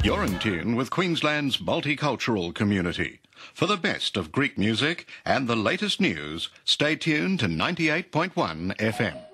You're in tune with Queensland's multicultural community. For the best of Greek music and the latest news, stay tuned to 98.1 FM.